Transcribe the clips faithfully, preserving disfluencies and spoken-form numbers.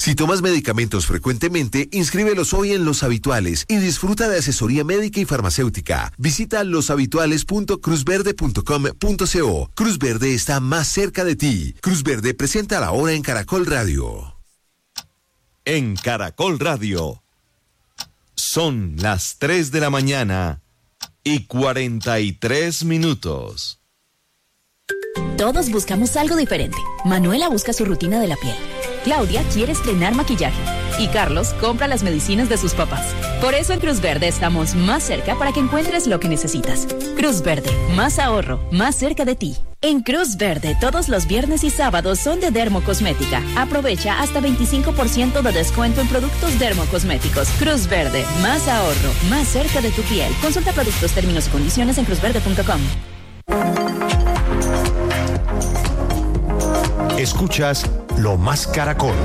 Si tomas medicamentos frecuentemente, inscríbelos hoy en Los Habituales y disfruta de asesoría médica y farmacéutica. Visita los habituales punto cruz verde punto com punto co. Cruz Verde está más cerca de ti. Cruz Verde presenta la hora en Caracol Radio. En Caracol Radio son las tres de la mañana y cuarenta y tres minutos. Todos buscamos algo diferente. Manuela busca su rutina de la piel. Claudia quiere estrenar maquillaje. Y Carlos compra las medicinas de sus papás. Por eso en Cruz Verde estamos más cerca para que encuentres lo que necesitas. Cruz Verde, más ahorro, más cerca de ti. En Cruz Verde, todos los viernes y sábados son de Dermocosmética. Aprovecha hasta veinticinco por ciento de descuento en productos dermocosméticos. Cruz Verde, más ahorro, más cerca de tu piel. Consulta productos, términos y condiciones en cruz verde punto com. Escuchas Lo Más Caracol.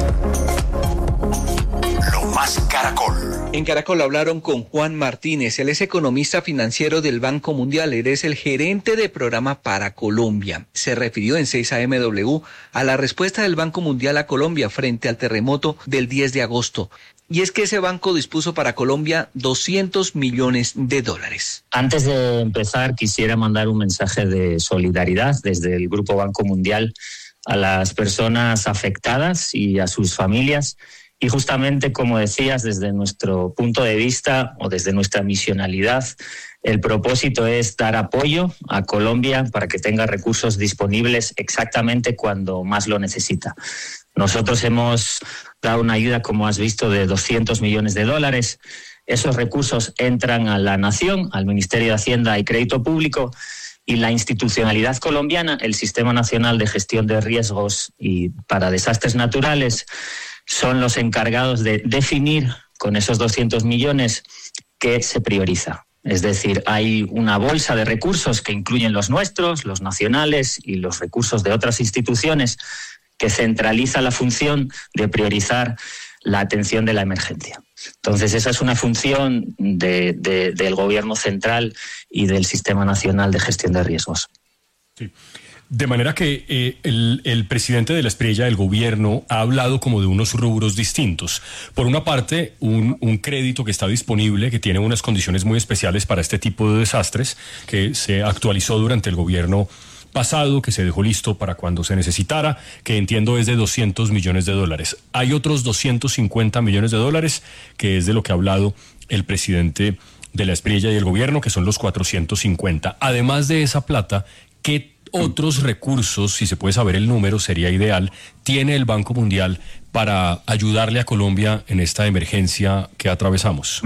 Lo Más Caracol. En Caracol hablaron con Juan Martínez. Él es economista financiero del Banco Mundial. Él es el gerente de programa para Colombia. Se refirió en seis A M W a la respuesta del Banco Mundial a Colombia frente al terremoto del diez de agosto. Y es que ese banco dispuso para Colombia doscientos millones de dólares. Antes de empezar, quisiera mandar un mensaje de solidaridad desde el Grupo Banco Mundial a las personas afectadas y a sus familias. Y justamente, como decías, desde nuestro punto de vista o desde nuestra misionalidad, el propósito es dar apoyo a Colombia para que tenga recursos disponibles exactamente cuando más lo necesita. Nosotros hemos dado una ayuda, como has visto, de doscientos millones de dólares. Esos recursos entran a la Nación, al Ministerio de Hacienda y Crédito Público, y la institucionalidad colombiana, el Sistema Nacional de Gestión de Riesgos y para Desastres Naturales, son los encargados de definir con esos doscientos millones qué se prioriza. Es decir, hay una bolsa de recursos que incluyen los nuestros, los nacionales y los recursos de otras instituciones que centraliza la función de priorizar la atención de la emergencia. Entonces, esa es una función de, de, del Gobierno central y del Sistema Nacional de Gestión de Riesgos. Sí. De manera que eh, el, el presidente de la Espriella del gobierno ha hablado como de unos rubros distintos. Por una parte, un, un crédito que está disponible, que tiene unas condiciones muy especiales para este tipo de desastres, que se actualizó durante el gobierno pasado, que se dejó listo para cuando se necesitara, que entiendo es de doscientos millones de dólares. Hay otros doscientos cincuenta millones de dólares, que es de lo que ha hablado el presidente de la Espriella y el gobierno, que son los cuatrocientos cincuenta. Además de esa plata, ¿qué otros recursos, si se puede saber el número, sería ideal, tiene el Banco Mundial para ayudarle a Colombia en esta emergencia que atravesamos?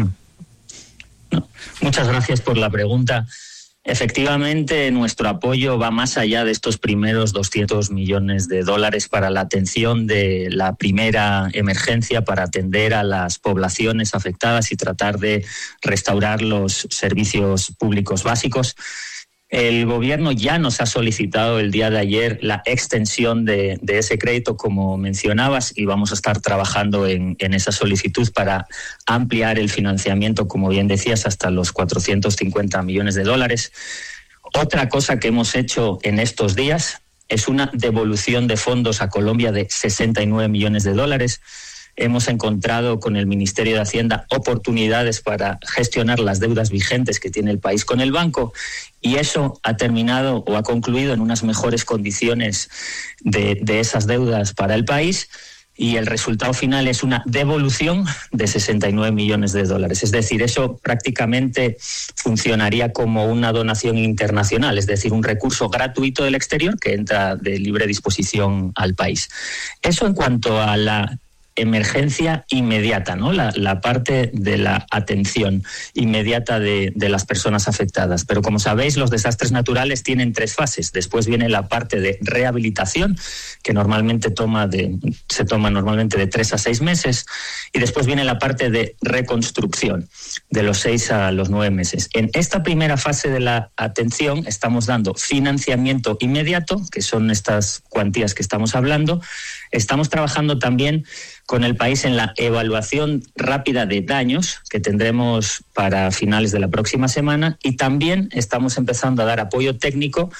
No, muchas gracias por la pregunta. Efectivamente, nuestro apoyo va más allá de estos primeros doscientos millones de dólares para la atención de la primera emergencia, para atender a las poblaciones afectadas y tratar de restaurar los servicios públicos básicos. El gobierno ya nos ha solicitado el día de ayer la extensión de, de ese crédito, como mencionabas, y vamos a estar trabajando en, en esa solicitud para ampliar el financiamiento, como bien decías, hasta los cuatrocientos cincuenta millones de dólares. Otra cosa que hemos hecho en estos días es una devolución de fondos a Colombia de sesenta y nueve millones de dólares. Hemos encontrado con el Ministerio de Hacienda oportunidades para gestionar las deudas vigentes que tiene el país con el banco, y eso ha terminado o ha concluido en unas mejores condiciones de, de esas deudas para el país, y el resultado final es una devolución de sesenta y nueve millones de dólares. Es decir, eso prácticamente funcionaría como una donación internacional, es decir, un recurso gratuito del exterior que entra de libre disposición al país. Eso en cuanto a la emergencia inmediata, ¿no? La, la parte de la atención inmediata de, de las personas afectadas. Pero como sabéis, los desastres naturales tienen tres fases. Después viene la parte de rehabilitación, que normalmente toma de, se toma normalmente de tres a seis meses, y después viene la parte de reconstrucción, de los seis a los nueve meses. En esta primera fase de la atención estamos dando financiamiento inmediato, que son estas cuantías que estamos hablando. Estamos trabajando también con el país en la evaluación rápida de daños que tendremos para finales de la próxima semana, y también estamos empezando a dar apoyo técnico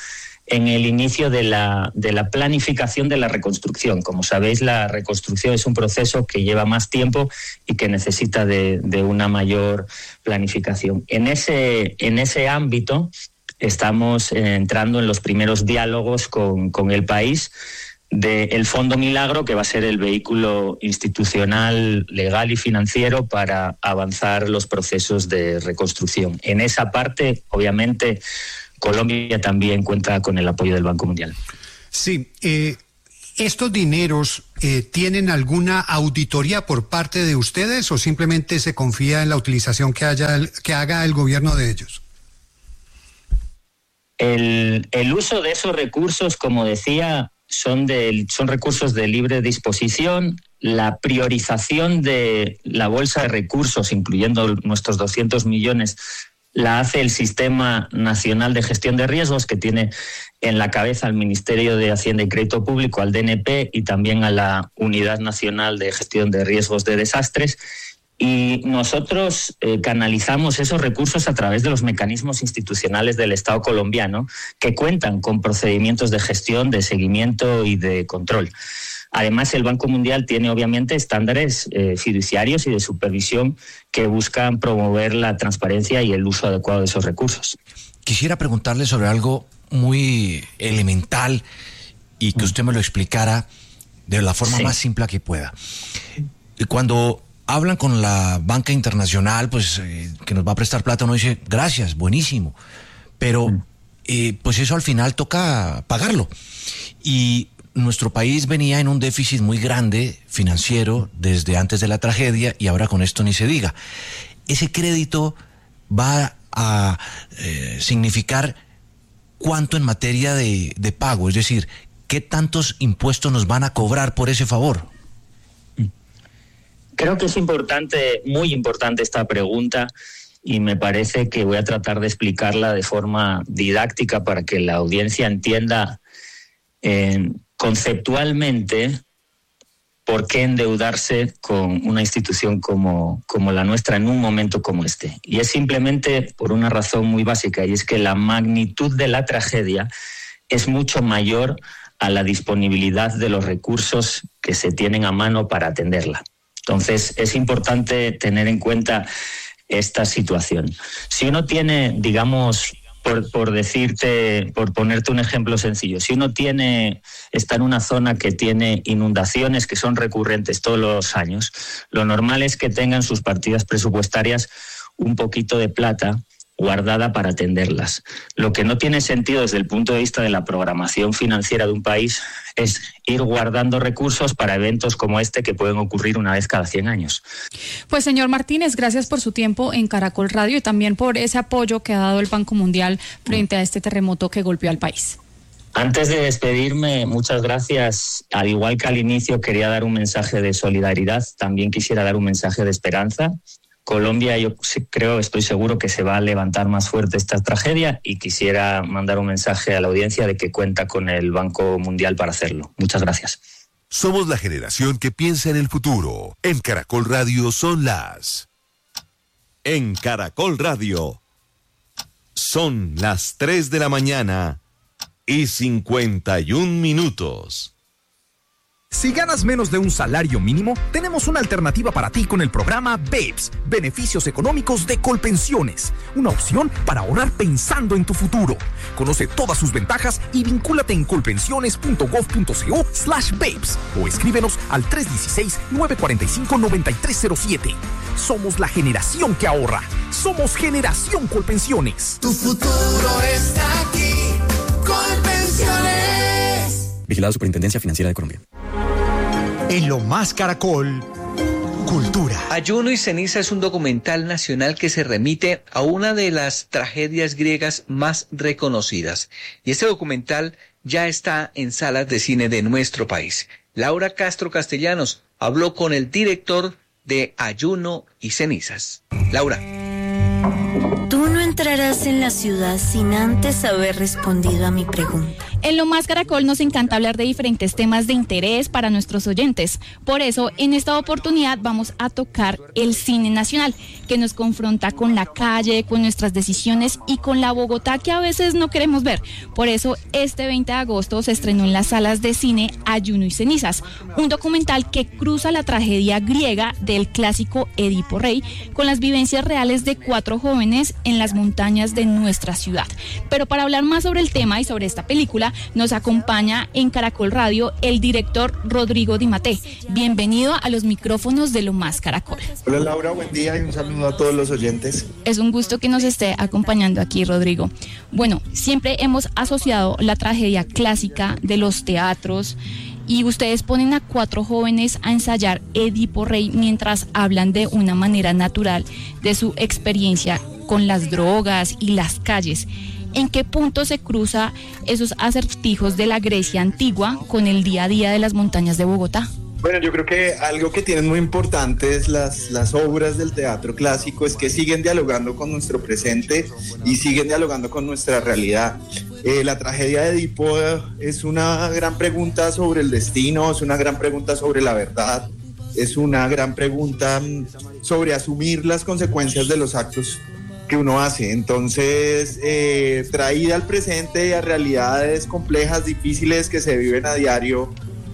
en el inicio de la, de la planificación de la reconstrucción. Como sabéis, la reconstrucción es un proceso que lleva más tiempo y que necesita de, de una mayor planificación. En ese, en ese ámbito estamos entrando en los primeros diálogos con, con el país del Fondo Milagro, que va a ser el vehículo institucional, legal y financiero para avanzar los procesos de reconstrucción. En esa parte, obviamente, Colombia también cuenta con el apoyo del Banco Mundial. Sí, eh, ¿estos dineros eh, tienen alguna auditoría por parte de ustedes o simplemente se confía en la utilización que, haya, que haga el gobierno de ellos? El, el uso de esos recursos, como decía, son, de, son recursos de libre disposición. La priorización de la bolsa de recursos, incluyendo nuestros doscientos millones, la hace el Sistema Nacional de Gestión de Riesgos, que tiene en la cabeza al Ministerio de Hacienda y Crédito Público, al D N P y también a la Unidad Nacional de Gestión de Riesgos de Desastres. Y nosotros eh, canalizamos esos recursos a través de los mecanismos institucionales del Estado colombiano, que cuentan con procedimientos de gestión, de seguimiento y de control. Además, el Banco Mundial tiene obviamente estándares eh, fiduciarios y de supervisión que buscan promover la transparencia y el uso adecuado de esos recursos. Quisiera preguntarle sobre algo muy elemental y que usted me lo explicara de la forma sí. más simple que pueda. Cuando hablan con la banca internacional, pues eh, que nos va a prestar plata, uno dice, gracias, buenísimo, pero eh, pues eso al final toca pagarlo. Y nuestro país venía en un déficit muy grande financiero desde antes de la tragedia y ahora con esto ni se diga. Ese crédito va a eh, significar cuánto en materia de, de pago, es decir, ¿qué tantos impuestos nos van a cobrar por ese favor? Creo que es importante, muy importante esta pregunta, y me parece que voy a tratar de explicarla de forma didáctica para que la audiencia entienda eh, conceptualmente por qué endeudarse con una institución como, como la nuestra en un momento como este. Y es simplemente por una razón muy básica, y es que la magnitud de la tragedia es mucho mayor a la disponibilidad de los recursos que se tienen a mano para atenderla. Entonces, es importante tener en cuenta esta situación. Si uno tiene, digamos, por, por decirte, por ponerte un ejemplo sencillo, si uno tiene, está en una zona que tiene inundaciones que son recurrentes todos los años, lo normal es que tengan sus partidas presupuestarias un poquito de plata guardada para atenderlas. Lo que no tiene sentido desde el punto de vista de la programación financiera de un país es ir guardando recursos para eventos como este que pueden ocurrir una vez cada cien años. Pues señor Martínez, gracias por su tiempo en Caracol Radio y también por ese apoyo que ha dado el Banco Mundial frente a este terremoto que golpeó al país. Antes de despedirme, muchas gracias. Al igual que al inicio quería dar un mensaje de solidaridad, también quisiera dar un mensaje de esperanza. Colombia, yo creo, estoy seguro que se va a levantar más fuerte esta tragedia, y quisiera mandar un mensaje a la audiencia de que cuenta con el Banco Mundial para hacerlo. Muchas gracias. Somos la generación que piensa en el futuro. En Caracol Radio son las... En Caracol Radio son las tres de la mañana y cincuenta y un minutos. Si ganas menos de un salario mínimo, tenemos una alternativa para ti con el programa BEPS, Beneficios Económicos de Colpensiones, una opción para ahorrar pensando en tu futuro. Conoce todas sus ventajas y vincúlate en colpensiones.gov.co slash BEPS o escríbenos al tres uno seis, nueve cuatro cinco, nueve tres cero siete. Somos la generación que ahorra. Somos Generación Colpensiones. Tu futuro está aquí. Colpensiones. Vigilado Superintendencia Financiera de Colombia. En Lo Más Caracol, Cultura. Ayuno y ceniza es un documental nacional que se remite a una de las tragedias griegas más reconocidas. Y este documental ya está en salas de cine de nuestro país. Laura Castro Castellanos habló con el director de Ayuno y cenizas. Laura. Tú no entrarás en la ciudad sin antes haber respondido a mi pregunta. En Lo Más Caracol nos encanta hablar de diferentes temas de interés para nuestros oyentes. Por eso, en esta oportunidad vamos a tocar el cine nacional, que nos confronta con la calle, con nuestras decisiones y con la Bogotá que a veces no queremos ver. Por eso, este veinte de agosto se estrenó en las salas de cine Ayuno y Cenizas, un documental que cruza la tragedia griega del clásico Edipo Rey con las vivencias reales de cuatro jóvenes en las montañas de nuestra ciudad. Pero para hablar más sobre el tema y sobre esta película, nos acompaña en Caracol Radio el director Rodrigo Di Mattei. Bienvenido a los micrófonos de Lo Más Caracol. Hola Laura, buen día y un saludo a todos los oyentes. Es un gusto que nos esté acompañando aquí, Rodrigo. Bueno, siempre hemos asociado la tragedia clásica de los teatros y ustedes ponen a cuatro jóvenes a ensayar Edipo Rey mientras hablan de una manera natural de su experiencia con las drogas y las calles. ¿En qué punto se cruza esos acertijos de la Grecia antigua con el día a día de las montañas de Bogotá? Bueno, yo creo que algo que tienen muy importante es las, las obras del teatro clásico, es que siguen dialogando con nuestro presente y siguen dialogando con nuestra realidad. Eh, la tragedia de Edipo es una gran pregunta sobre el destino, es una gran pregunta sobre la verdad, es una gran pregunta sobre asumir las consecuencias de los actos que uno hace. Entonces, eh, traída al presente y a realidades complejas, difíciles que se viven a diario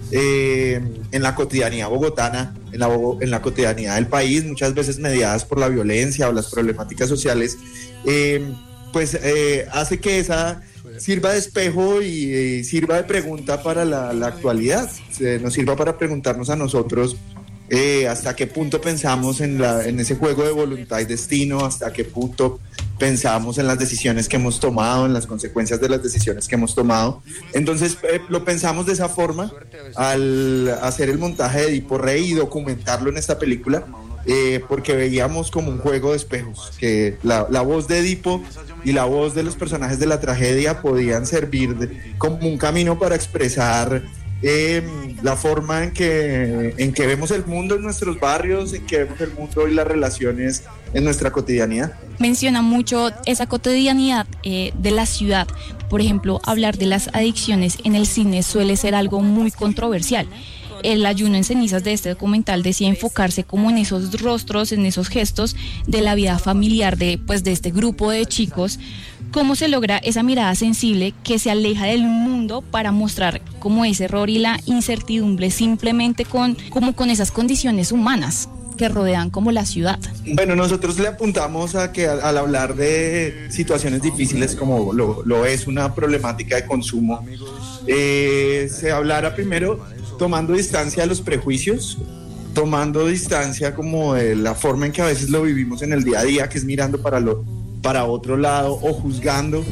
eh, en la cotidianidad bogotana, en la, en la cotidianidad del país, muchas veces mediadas por la violencia o las problemáticas sociales, eh, pues eh, hace que esa sirva de espejo y eh, sirva de pregunta para la, la actualidad, eh, nos sirva para preguntarnos a nosotros Eh, hasta qué punto pensamos en, la, en ese juego de voluntad y destino, hasta qué punto pensamos en las decisiones que hemos tomado, en las consecuencias de las decisiones que hemos tomado. Entonces eh, lo pensamos de esa forma al hacer el montaje de Edipo Rey y documentarlo en esta película, eh, porque veíamos como un juego de espejos, que la, la voz de Edipo y la voz de los personajes de la tragedia podían servir de, como un camino para expresar Eh, la forma en que, en que vemos el mundo en nuestros barrios, en que vemos el mundo y las relaciones en nuestra cotidianidad. Menciona mucho esa cotidianidad eh, de la ciudad. Por ejemplo, hablar de las adicciones en el cine suele ser algo muy controversial. El Ayuno en Cenizas de este documental decía enfocarse como en esos rostros, en esos gestos de la vida familiar de, pues, de este grupo de chicos. ¿Cómo se logra esa mirada sensible que se aleja del mundo para mostrar como ese error y la incertidumbre simplemente con, como con esas condiciones humanas que rodean como la ciudad? Bueno, nosotros le apuntamos a que al, al hablar de situaciones difíciles como lo, lo es una problemática de consumo, eh, se hablara primero tomando distancia de los prejuicios, tomando distancia como de la forma en que a veces lo vivimos en el día a día, que es mirando para lo para otro lado o juzgando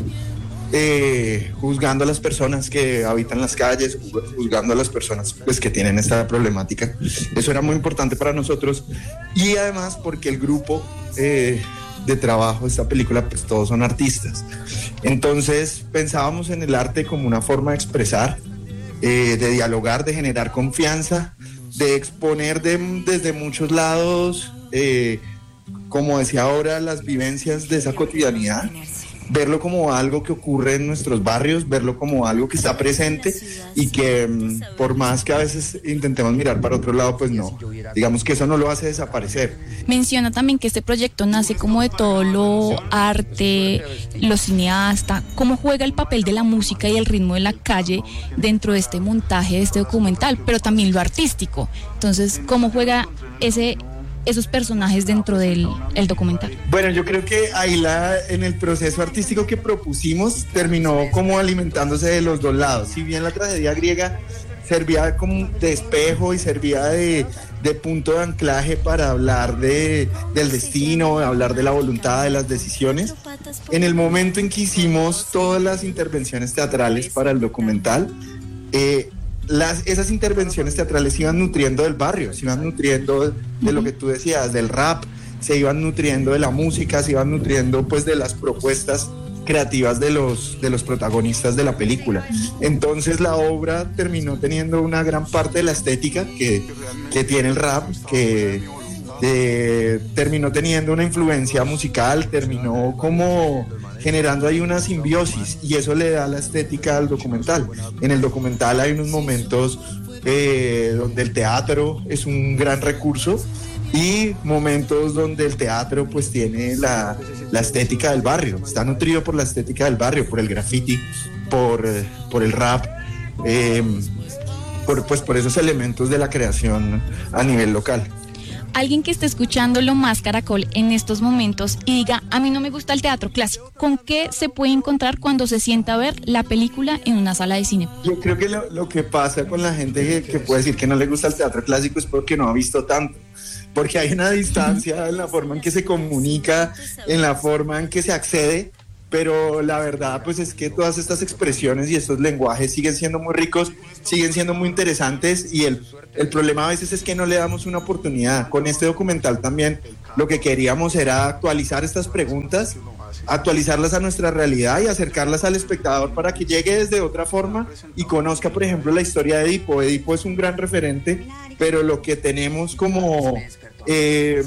eh, juzgando a las personas que habitan las calles, juzgando a las personas pues que tienen esta problemática. Eso era muy importante para nosotros y además porque el grupo eh, de trabajo de esta película pues todos son artistas, entonces pensábamos en el arte como una forma de expresar, eh, de dialogar, de generar confianza, de exponer de, desde muchos lados, eh, como decía ahora, las vivencias de esa cotidianidad, verlo como algo que ocurre en nuestros barrios, verlo como algo que está presente y que por más que a veces intentemos mirar para otro lado, pues no, digamos que eso no lo hace desaparecer. Menciona también que este proyecto nace como de todo lo arte, lo cineasta, cómo juega el papel de la música y el ritmo de la calle dentro de este montaje, de este documental, pero también lo artístico. Entonces, ¿cómo juega ese esos personajes dentro del el documental? Bueno, yo creo que ahí la, en el proceso artístico que propusimos terminó como alimentándose de los dos lados. Si bien la tragedia griega servía como de espejo y servía de, de punto de anclaje para hablar de, del destino, hablar de la voluntad, de las decisiones, en el momento en que hicimos todas las intervenciones teatrales para el documental, eh, Las, esas intervenciones teatrales iban nutriendo del barrio, se iban nutriendo de lo que tú decías, del rap, se iban nutriendo de la música, se iban nutriendo pues de las propuestas creativas de los, de los protagonistas de la película. Entonces la obra terminó teniendo una gran parte de la estética que, que tiene el rap, que, eh, terminó teniendo una influencia musical, terminó como generando ahí una simbiosis, y eso le da la estética al documental. En el documental hay unos momentos eh, donde el teatro es un gran recurso, y momentos donde el teatro pues tiene la, la estética del barrio, está nutrido por la estética del barrio, por el graffiti, por, por el rap, eh, por, pues por esos elementos de la creación a nivel local. Alguien que esté escuchando Lo Más Caracol en estos momentos y diga, a mí no me gusta el teatro clásico, ¿con qué se puede encontrar cuando se sienta a ver la película en una sala de cine? Yo creo que lo, lo que pasa con la gente que, que puede decir que no le gusta el teatro clásico es porque no ha visto tanto, porque hay una distancia en la forma en que se comunica, en la forma en que se accede, pero la verdad pues es que todas estas expresiones y estos lenguajes siguen siendo muy ricos, siguen siendo muy interesantes, y el, el problema a veces es que no le damos una oportunidad. Con este documental también lo que queríamos era actualizar estas preguntas, actualizarlas a nuestra realidad y acercarlas al espectador para que llegue desde otra forma y conozca, por ejemplo, la historia de Edipo. Edipo es un gran referente, pero lo que tenemos como... Eh,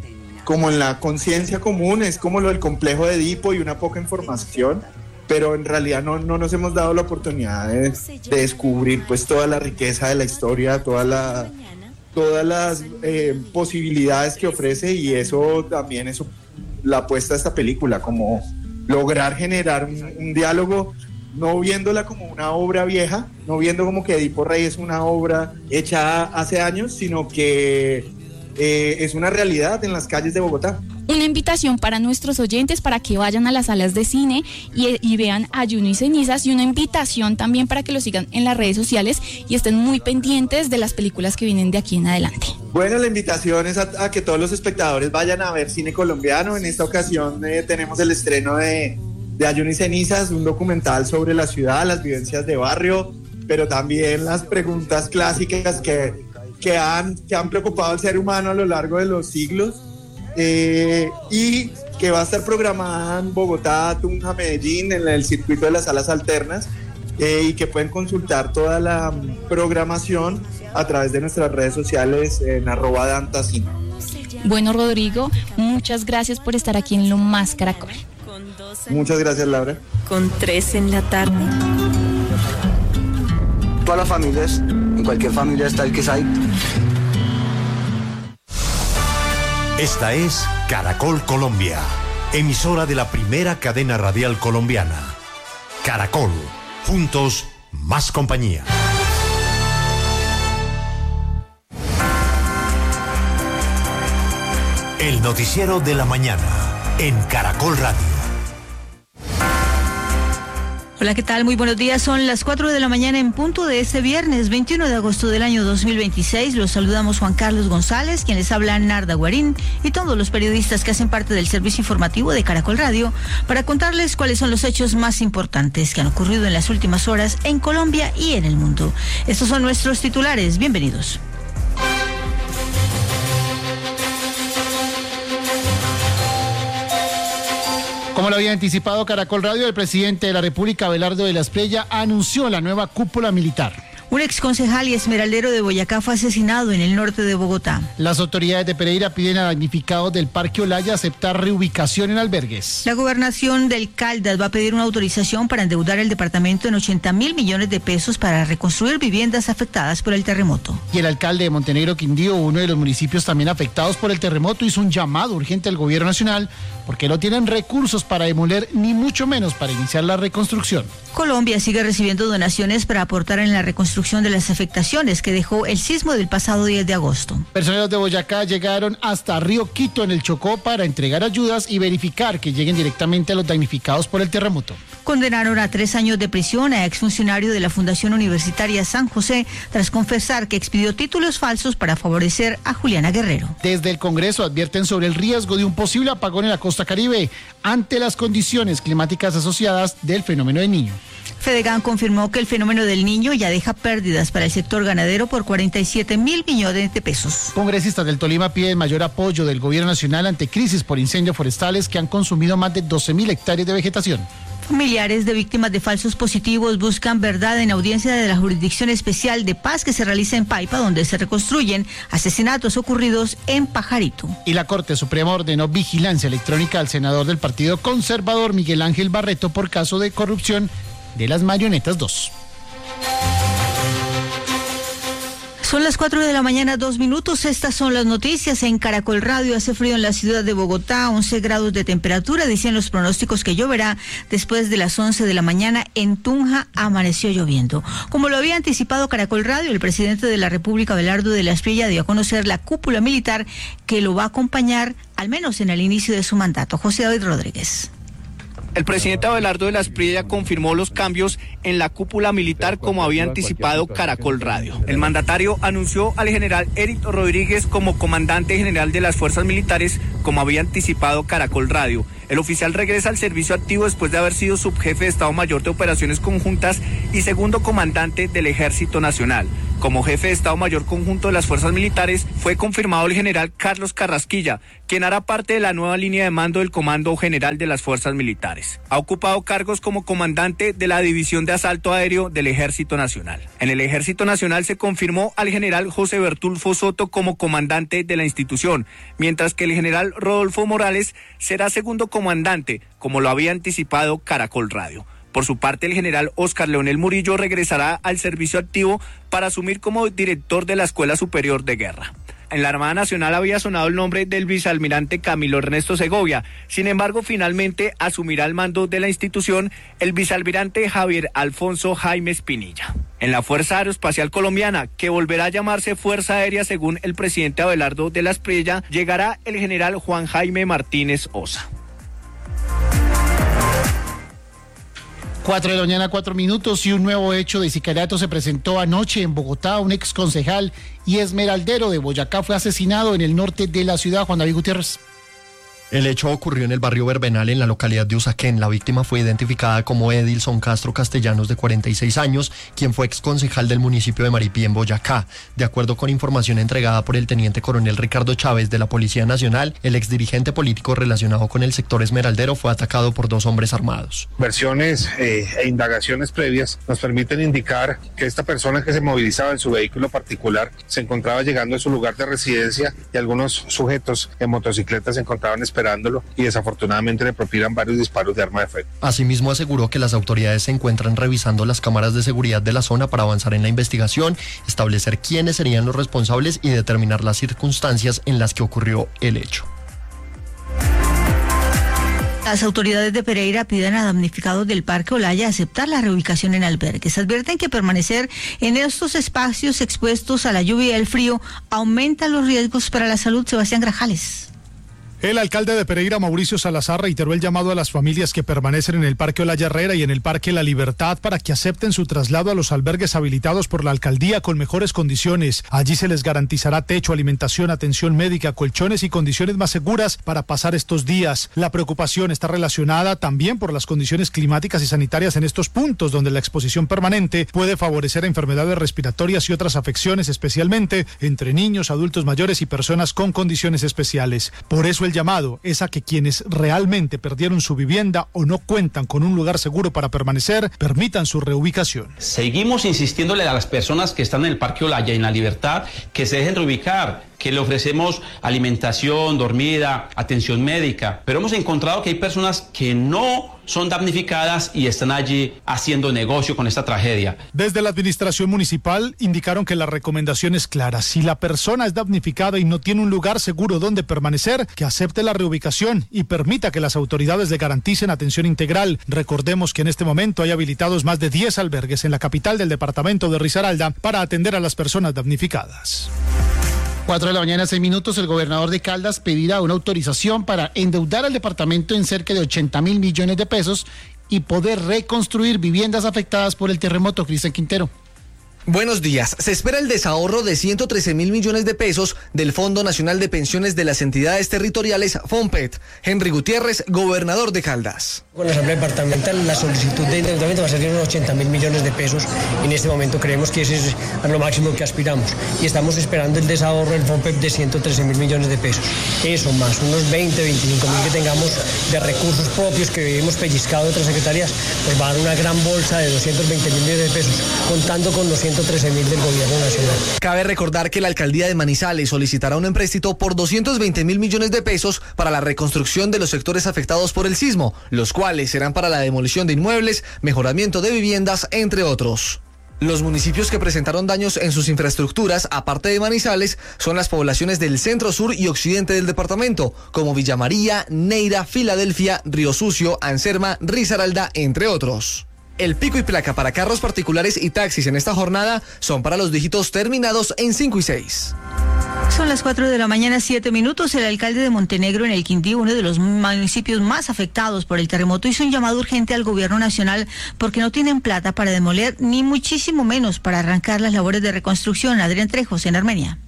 como en la conciencia común es como lo del complejo de Edipo y una poca información, pero en realidad no, no nos hemos dado la oportunidad de, de descubrir pues toda la riqueza de la historia, toda la, todas las eh, posibilidades que ofrece, y eso también es la apuesta de esta película, como lograr generar un, un diálogo, no viéndola como una obra vieja, no viendo como que Edipo Rey es una obra hecha hace años, sino que Eh, es una realidad en las calles de Bogotá. Una invitación para nuestros oyentes para que vayan a las salas de cine y, y vean Ayuno y Cenizas, y una invitación también para que lo sigan en las redes sociales y estén muy pendientes de las películas que vienen de aquí en adelante. Bueno, la invitación es a, a que todos los espectadores vayan a ver cine colombiano. En esta ocasión eh, tenemos el estreno de, de Ayuno y Cenizas, un documental sobre la ciudad, las vivencias de barrio, pero también las preguntas clásicas que Que han, que han preocupado al ser humano a lo largo de los siglos, eh, y que va a estar programada en Bogotá, Tunja, Medellín, en el circuito de las salas alternas, eh, y que pueden consultar toda la programación a través de nuestras redes sociales en arroba dantacine. Bueno, Rodrigo, muchas gracias por estar aquí en Lo Más Caracol. Muchas gracias, Laura. Con tres en la tarde. Todas las familias, en cualquier familia está el que hay. Esta es Caracol Colombia, emisora de la primera cadena radial colombiana. Caracol, juntos, más compañía. El noticiero de la mañana, en Caracol Radio. Hola, ¿qué tal? Muy buenos días. Son las cuatro de la mañana en punto de este viernes veintiuno de agosto del año dos mil veintiséis. Los saludamos Juan Carlos González, quien les habla Narda Guarín, y todos los periodistas que hacen parte del servicio informativo de Caracol Radio, para contarles cuáles son los hechos más importantes que han ocurrido en las últimas horas en Colombia y en el mundo. Estos son nuestros titulares. Bienvenidos. Como lo había anticipado Caracol Radio, el presidente de la República, Abelardo de la Espriella, anunció la nueva cúpula militar. Un exconcejal y esmeraldero de Boyacá fue asesinado en el norte de Bogotá. Las autoridades de Pereira piden a damnificados del Parque Olaya aceptar reubicación en albergues. La gobernación del Caldas va a pedir una autorización para endeudar el departamento en ochenta mil millones de pesos para reconstruir viviendas afectadas por el terremoto. Y el alcalde de Montenegro, Quindío, uno de los municipios también afectados por el terremoto, hizo un llamado urgente al gobierno nacional porque no tienen recursos para demoler ni mucho menos para iniciar la reconstrucción. Colombia sigue recibiendo donaciones para aportar en la reconstrucción de las afectaciones que dejó el sismo del pasado diez de agosto. Personeros de Boyacá llegaron hasta Río Quito en el Chocó para entregar ayudas y verificar que lleguen directamente a los damnificados por el terremoto. Condenaron a tres años de prisión a exfuncionario de la Fundación Universitaria San José tras confesar que expidió títulos falsos para favorecer a Juliana Guerrero. Desde el Congreso advierten sobre el riesgo de un posible apagón en la costa Caribe ante las condiciones climáticas asociadas del fenómeno del Niño. Fedegan confirmó que el fenómeno del Niño ya deja pérdidas para el sector ganadero por cuarenta y siete mil millones de pesos. Congresistas del Tolima piden mayor apoyo del gobierno nacional ante crisis por incendios forestales que han consumido más de doce mil hectáreas de vegetación. Familiares de víctimas de falsos positivos buscan verdad en audiencia de la Jurisdicción Especial de Paz que se realiza en Paipa, donde se reconstruyen asesinatos ocurridos en Pajarito. Y la Corte Suprema ordenó vigilancia electrónica al senador del Partido Conservador, Miguel Ángel Barreto, por caso de corrupción de las Marionetas dos. Son las cuatro de la mañana, dos minutos. Estas son las noticias en Caracol Radio. Hace frío en la ciudad de Bogotá, once grados de temperatura. Dicen los pronósticos que lloverá después de las once de la mañana. En Tunja amaneció lloviendo. Como lo había anticipado Caracol Radio, el presidente de la República, Abelardo de la Espriella, dio a conocer la cúpula militar que lo va a acompañar, al menos en el inicio de su mandato. José David Rodríguez. El presidente Abelardo de la Espriella confirmó los cambios en la cúpula militar como había anticipado Caracol Radio. El mandatario anunció al general Eric Rodríguez como comandante general de las fuerzas militares como había anticipado Caracol Radio. El oficial regresa al servicio activo después de haber sido subjefe de Estado Mayor de Operaciones Conjuntas y segundo comandante del Ejército Nacional. Como jefe de Estado Mayor Conjunto de las Fuerzas Militares fue confirmado el general Carlos Carrasquilla, quien hará parte de la nueva línea de mando del Comando General de las Fuerzas Militares. Ha ocupado cargos como comandante de la División de Asalto Aéreo del Ejército Nacional. En el Ejército Nacional se confirmó al general José Bertulfo Soto como comandante de la institución, mientras que el general Rodolfo Morales será segundo comandante, como lo había anticipado Caracol Radio. Por su parte, el general Óscar Leonel Murillo regresará al servicio activo para asumir como director de la Escuela Superior de Guerra. En la Armada Nacional había sonado el nombre del vicealmirante Camilo Ernesto Segovia. Sin embargo, finalmente asumirá el mando de la institución el vicealmirante Javier Alfonso Jaime Espinilla. En la Fuerza Aeroespacial Colombiana, que volverá a llamarse Fuerza Aérea según el presidente Abelardo de la Espriella, llegará el general Juan Jaime Martínez Osa. Cuatro de la mañana, cuatro minutos, y un nuevo hecho de sicariato se presentó anoche en Bogotá. Un ex concejal y esmeraldero de Boyacá fue asesinado en el norte de la ciudad. Juan David Gutiérrez. El hecho ocurrió en el barrio Verbenal, en la localidad de Usaquén. La víctima fue identificada como Edilson Castro Castellanos, de cuarenta y seis años, quien fue exconcejal del municipio de Maripí, en Boyacá. De acuerdo con información entregada por el teniente coronel Ricardo Chávez de la Policía Nacional, el exdirigente político relacionado con el sector esmeraldero fue atacado por dos hombres armados. Versiones eh, e indagaciones previas nos permiten indicar que esta persona que se movilizaba en su vehículo particular se encontraba llegando a su lugar de residencia y algunos sujetos en motocicletas se encontraban esperando esperándolo y desafortunadamente le propinan varios disparos de arma de fuego. Asimismo, aseguró que las autoridades se encuentran revisando las cámaras de seguridad de la zona para avanzar en la investigación, establecer quiénes serían los responsables y determinar las circunstancias en las que ocurrió el hecho. Las autoridades de Pereira piden a damnificados del Parque Olaya aceptar la reubicación en albergues. Advierten que permanecer en estos espacios expuestos a la lluvia y el frío aumenta los riesgos para la salud. Sebastián Grajales. El alcalde de Pereira, Mauricio Salazar, reiteró el llamado a las familias que permanecen en el Parque Olaya Herrera y en el Parque La Libertad para que acepten su traslado a los albergues habilitados por la alcaldía con mejores condiciones. Allí se les garantizará techo, alimentación, atención médica, colchones y condiciones más seguras para pasar estos días. La preocupación está relacionada también por las condiciones climáticas y sanitarias en estos puntos, donde la exposición permanente puede favorecer enfermedades respiratorias y otras afecciones, especialmente entre niños, adultos mayores y personas con condiciones especiales. Por eso el llamado es a que quienes realmente perdieron su vivienda o no cuentan con un lugar seguro para permanecer, permitan su reubicación. Seguimos insistiéndole a las personas que están en el Parque Olaya y en La Libertad que se dejen reubicar, que le ofrecemos alimentación, dormida, atención médica, pero hemos encontrado que hay personas que no son damnificadas y están allí haciendo negocio con esta tragedia. Desde la administración municipal indicaron que la recomendación es clara: si la persona es damnificada y no tiene un lugar seguro donde permanecer, que acepte la reubicación y permita que las autoridades le garanticen atención integral. Recordemos que en este momento hay habilitados más de diez albergues en la capital del departamento de Risaralda para atender a las personas damnificadas. Cuatro de la mañana, seis minutos. El gobernador de Caldas pedirá una autorización para endeudar al departamento en cerca de ochenta mil millones de pesos y poder reconstruir viviendas afectadas por el terremoto. Cristian Quintero. Buenos días. Se espera el desahorro de ciento trece mil millones de pesos del Fondo Nacional de Pensiones de las Entidades Territoriales, FONPET. Henry Gutiérrez, gobernador de Caldas. Con la Asamblea Departamental, la solicitud de endeudamiento va a ser de unos ochenta mil millones de pesos. En este momento creemos que ese es a lo máximo que aspiramos. Y estamos esperando el desahorro del FONPET de ciento trece mil millones de pesos. Eso más unos veinte, veinticinco mil que tengamos de recursos propios que hemos pellizcado de otras secretarías, pues va a dar una gran bolsa de doscientos veinte mil millones de pesos, contando con los ciento trece mil del gobierno nacional. Cabe recordar que la alcaldía de Manizales solicitará un empréstito por doscientos veinte mil millones de pesos para la reconstrucción de los sectores afectados por el sismo, los cuales serán para la demolición de inmuebles, mejoramiento de viviendas, entre otros. Los municipios que presentaron daños en sus infraestructuras, aparte de Manizales, son las poblaciones del centro, sur y occidente del departamento, como Villa María, Neira, Filadelfia, Río Sucio, Anserma, Risaralda, entre otros. El pico y placa para carros particulares y taxis en esta jornada son para los dígitos terminados en cinco y seis. Son las cuatro de la mañana, siete minutos. El alcalde de Montenegro, en el Quindío, uno de los municipios más afectados por el terremoto, hizo un llamado urgente al gobierno nacional porque no tienen plata para demoler, ni muchísimo menos para arrancar las labores de reconstrucción. Adrián Trejos, en Armenia.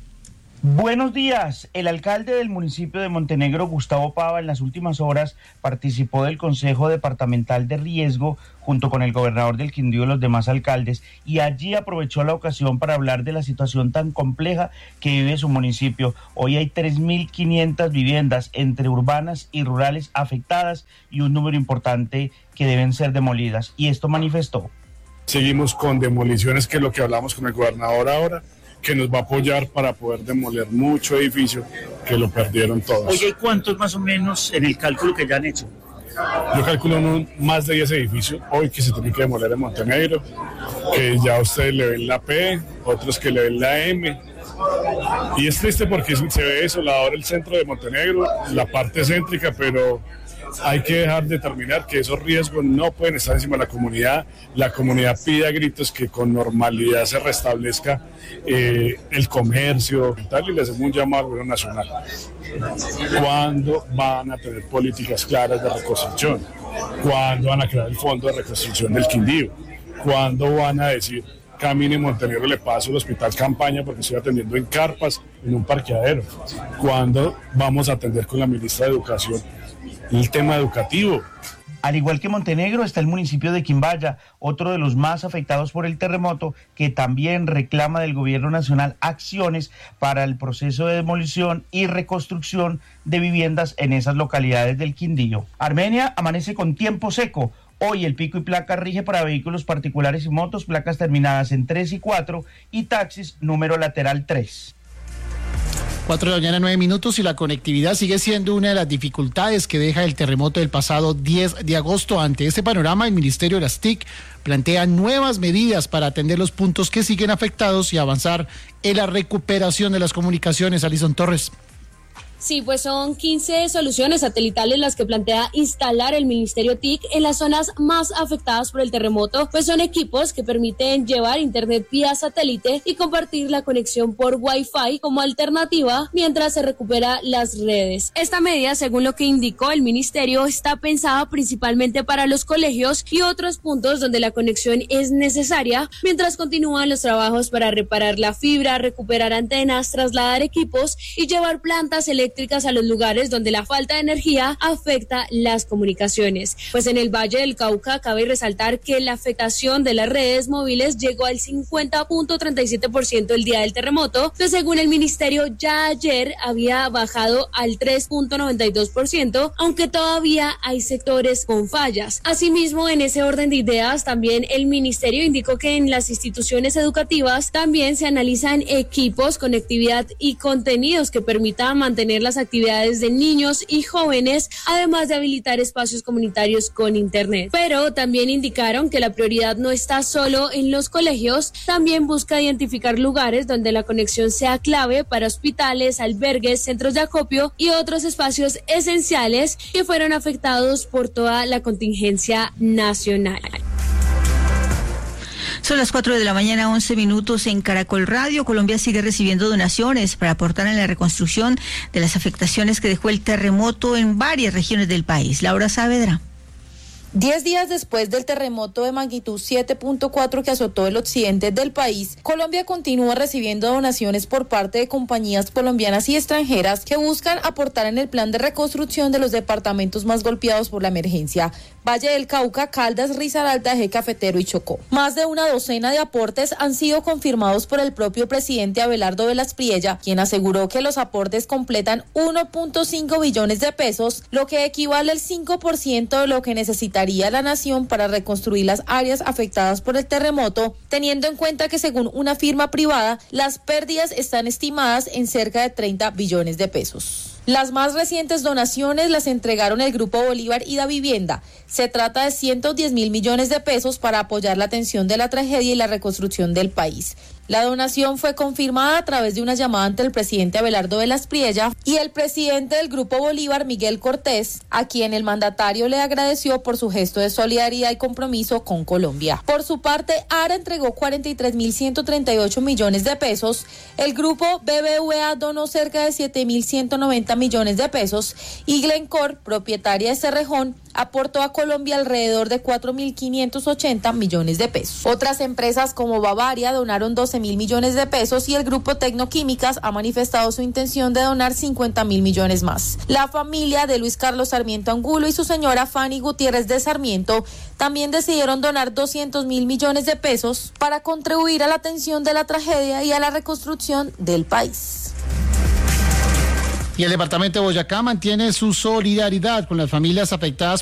Buenos días. El alcalde del municipio de Montenegro, Gustavo Pava, en las últimas horas participó del Consejo Departamental de Riesgo junto con el gobernador del Quindío y los demás alcaldes, y allí aprovechó la ocasión para hablar de la situación tan compleja que vive su municipio. Hoy hay tres mil quinientas viviendas entre urbanas y rurales afectadas y un número importante que deben ser demolidas, y esto manifestó. Seguimos con demoliciones, que es lo que hablamos con el gobernador ahora, que nos va a apoyar para poder demoler mucho edificio que lo perdieron todos. Oye, ¿cuántos más o menos en el cálculo que ya han hecho? Yo calculo uno, más de diez edificios hoy que se tienen que demoler en Montenegro, que ya ustedes le ven la P, otros que le ven la M. Y es triste porque se ve desolador el centro de Montenegro, la parte céntrica, pero hay que dejar de determinar que esos riesgos no pueden estar encima de la comunidad. La comunidad pide a gritos que con normalidad se restablezca eh, el comercio y tal, y le hacemos un llamado al gobierno nacional. ¿Cuándo van a tener políticas claras de reconstrucción? ¿Cuándo van a crear el fondo de reconstrucción del Quindío? ¿Cuándo van a decir, camine Montenegro, le paso el hospital campaña porque estoy atendiendo en carpas, en un parqueadero? ¿Cuándo vamos a atender con la ministra de Educación el tema educativo? Al igual que Montenegro, está el municipio de Quimbaya, otro de los más afectados por el terremoto, que también reclama del gobierno nacional acciones para el proceso de demolición y reconstrucción de viviendas en esas localidades del Quindío. Armenia amanece con tiempo seco. Hoy el pico y placa rige para vehículos particulares y motos, placas terminadas en tres y cuatro, y taxis número lateral tres. Cuatro de la mañana, nueve minutos, y la conectividad sigue siendo una de las dificultades que deja el terremoto del pasado diez de agosto. Ante este panorama, el Ministerio de las T I C plantea nuevas medidas para atender los puntos que siguen afectados y avanzar en la recuperación de las comunicaciones. Alison Torres. Sí, pues son quince soluciones satelitales las que plantea instalar el Ministerio T I C en las zonas más afectadas por el terremoto, pues son equipos que permiten llevar internet vía satélite y compartir la conexión por Wi-Fi como alternativa mientras se recupera las redes. Esta medida, según lo que indicó el Ministerio, está pensada principalmente para los colegios y otros puntos donde la conexión es necesaria, mientras continúan los trabajos para reparar la fibra, recuperar antenas, trasladar equipos y llevar plantas eléctricas a los lugares donde la falta de energía afecta las comunicaciones. Pues en el Valle del Cauca cabe resaltar que la afectación de las redes móviles llegó al cincuenta punto treinta y siete por ciento el día del terremoto, que según el ministerio ya ayer había bajado al tres punto noventa y dos por ciento, aunque todavía hay sectores con fallas. Asimismo, en ese orden de ideas, también el ministerio indicó que en las instituciones educativas también se analizan equipos, conectividad y contenidos que permitan mantener las actividades de niños y jóvenes, además de habilitar espacios comunitarios con internet. Pero también indicaron que la prioridad no está solo en los colegios, también busca identificar lugares donde la conexión sea clave para hospitales, albergues, centros de acopio y otros espacios esenciales que fueron afectados por toda la contingencia nacional. Son las cuatro de la mañana, once minutos en Caracol Radio. Colombia sigue recibiendo donaciones para aportar en la reconstrucción de las afectaciones que dejó el terremoto en varias regiones del país. Laura Saavedra. Diez días después del terremoto de magnitud siete punto cuatro que azotó el occidente del país, Colombia continúa recibiendo donaciones por parte de compañías colombianas y extranjeras que buscan aportar en el plan de reconstrucción de los departamentos más golpeados por la emergencia: Valle del Cauca, Caldas, Risaralda, Eje Cafetero y Chocó. Más de una docena de aportes han sido confirmados por el propio presidente Abelardo Velas Priella, quien aseguró que los aportes completan uno punto cinco billones de pesos, lo que equivale al cinco por ciento de lo que necesitaría la nación para reconstruir las áreas afectadas por el terremoto, teniendo en cuenta que según una firma privada, las pérdidas están estimadas en cerca de treinta billones de pesos. Las más recientes donaciones las entregaron el Grupo Bolívar y Da Vivienda. Se trata de ciento diez mil millones de pesos para apoyar la atención de la tragedia y la reconstrucción del país. La donación fue confirmada a través de una llamada ante el presidente Abelardo Velas Priella y el presidente del Grupo Bolívar, Miguel Cortés, a quien el mandatario le agradeció por su gesto de solidaridad y compromiso con Colombia. Por su parte, ARA entregó cuarenta y tres mil ciento treinta y ocho millones de pesos, el Grupo B B V A donó cerca de siete mil ciento noventa millones de pesos y Glencore, propietaria de Cerrejón, aportó a Colombia alrededor de cuatro mil quinientos ochenta millones de pesos. Otras empresas como Bavaria donaron doce mil millones de pesos y el Grupo Tecnoquímicas ha manifestado su intención de donar cincuenta mil millones más. La familia de Luis Carlos Sarmiento Angulo y su señora Fanny Gutiérrez de Sarmiento también decidieron donar doscientos mil millones de pesos para contribuir a la atención de la tragedia y a la reconstrucción del país. Y el departamento de Boyacá mantiene su solidaridad con las familias afectadas